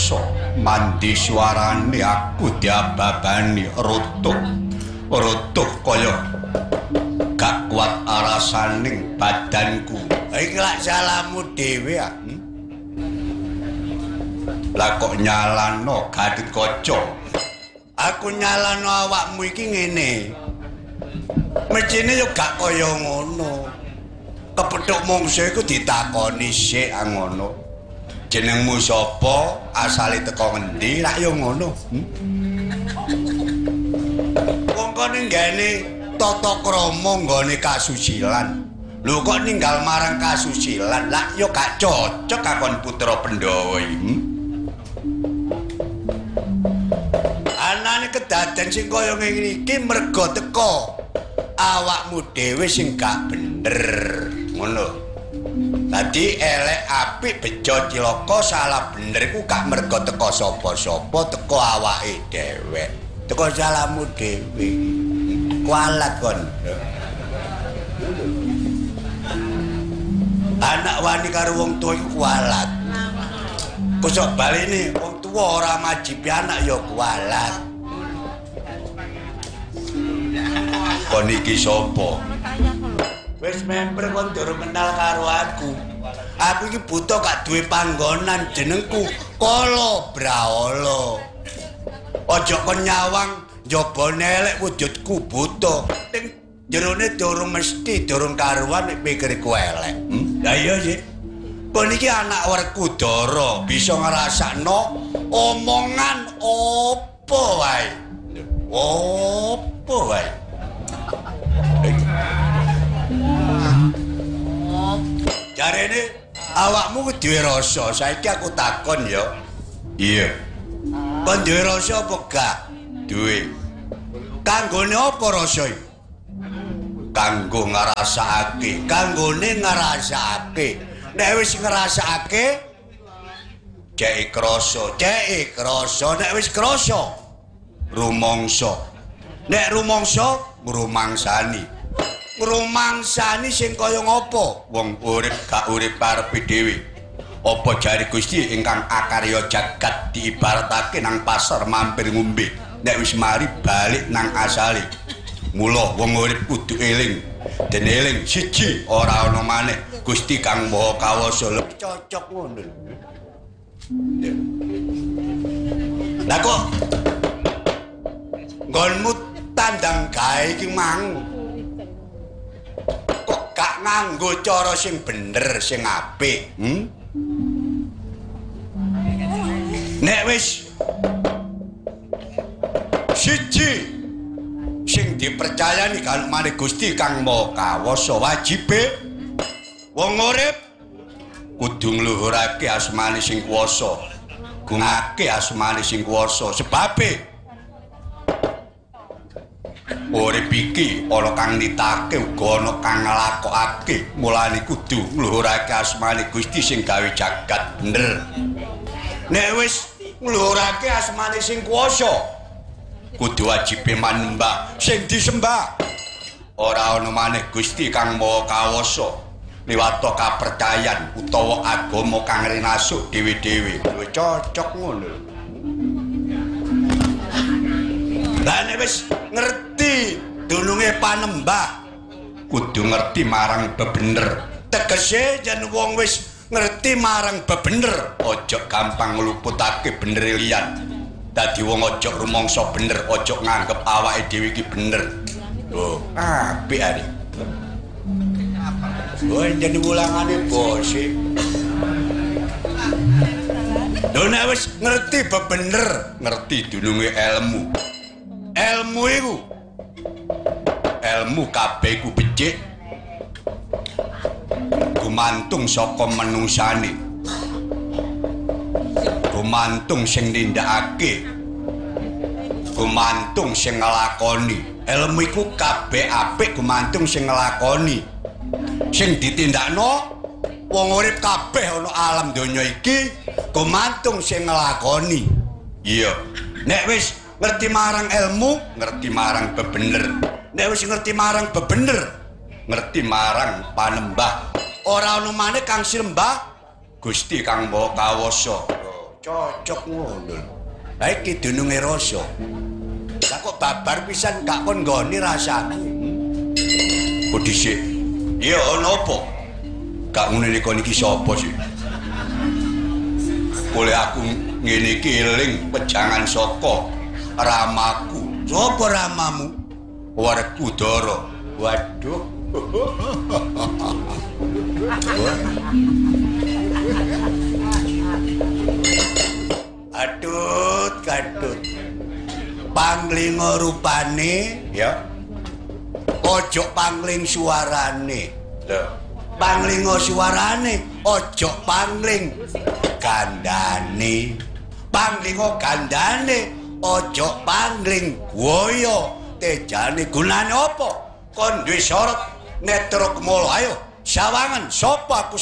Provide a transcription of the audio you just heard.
kawasa mandi suarane aku diababani rutuh kaya gak kuat arasaning badanku. Iki lak salahmu dhewe ya. Lah kok nyalano Gatotkaca? Aku nyalano awakmu iki ngene. Mestine yo gak kaya ngono. Kepethuk mungsuh iku ditakoni sik ngono. Jenengmu sapa? Asale teko ngendi? Lak yo ngono. Wong kene nggene tata krama nggone kasusilan. Lho kok ninggal marang kasusilan? Lak yo gak cocok kakon putra Pandhawa iki. Anane kedaden sing kaya ngene iki merga teko awakmu dhewe sing gak bener. Ngono. Dadi elek apik bejo cilaka salah bener iku gak merga teko sapa-sapa, teko awake dhewe. Teko salahmu dhewe. Kualat kon. Anak wani karo wong tuwa iku kualat. Kosok balene wong tuwa ora majibi anak ya kualat. Kon iki sapa? Wis member kon durung kenal karo aku. Aku iki buta gak duwe panggonan, jenengku Kala Brahala. Aja kon nyawang njaba nelek wujudku buta. Ning jerone durung mesti durung karuan nek pikirku elek. Lah iya sih. Kon iki anak Werkudara, bisa ngrasakno omongan opo wae. Opo wae. Jarene awakmu duwe rasa, saiki aku takon ya. Iya. Kon duwe rasa apa gak? Duwe. Kanggone apa rasa iki? Kanggo ngrasakake, kanggone ngrasakake. Nek wis ngrasakake cek krasa, nek wis krasa rumangsa. Nek rumangsa ngrumangsani. Ngrumangsani sing kaya ngapa? Wong urip gak urip karepe dhewe. Apa jari Gusti ingkang akarya jagat diibaratake nang pasar mampir ngombe. Nek wis mari balik nang asale. Mula wong urip kudu eling. Den eling siji ora ana maneh Gusti Kang Maha Kawasa. Cocok ngono. Lah kok nggonmu tandang gawe iki mang. Kok gak nganggo cara sing bener, sing apik, Nek wis siji sing dipercayani karo maneh Gusti Kang Maha Kawasa, wajibe wong urip kudu ngluhurake asmane sing kuwasa, gungake asmane sing kuwasa. Sebabe urip iki ana kang nitake uga ana kang nglakokake, mulane kudu ngluhurake asmane Gusti sing gawe jagat bener. Nek wis ngluhurake asmane sing kuwasa, kudu wajibe manembah sing disembah. Ora ana maneh Gusti Kang Maha Kawasa liwat kapercayan utawa agama kang rinasuk dhewe-dhewe. Luwih cocok ngono. Lah nek wis ngerti dununge panembah, kudu ngerti marang bebener. Tegese yen wong wis ngerti marang bebener, aja gampang ngluputake bener liyan. Dadi wong aja rumangsa bener, aja nganggep awake dhewe iki bener. Lho, apik ari. Woi, jadi wulangane bose. Lho nek wis ngerti bebener, ngerti dununge ilmu. Ilmu iku ilmu kabeh iku becik gumantung saka manungsane, gumantung sing nindakake, gumantung sing nglakoni. Ilmu iku kabeh apik gumantung sing nglakoni, sing ditindakno. Wong urip kabeh ana alam donya iki gumantung sing nglakoni. Iya, nek wis ngerti marang ilmu, ngerti marang bebener. Nek wis ngerti marang bebener, ngerti marang panembah. Ora ana maneh kang sembah Gusti Kang Maha Kawasa. cocok ngono. Ha iki dununge rasa. Lah kok babar pisan gak kon nggoni rasane. Kok dhisik. Iya ono apa? Gak ngene kon iki sapa sih? Oleh aku ngene iki eling pejangan saka ramaku. Sapa ramamu? Werkudara. Waduh. Adut kadut. Panglinga rupane ya. Ojo pangling suarane. Lho, panglinga suarane, ojo pangling gandane. Panglinga gandane, ojo pangling guaya. Tejane gunane apa? Kon duwe sorot netro kemolo ayo sawangan sapa aku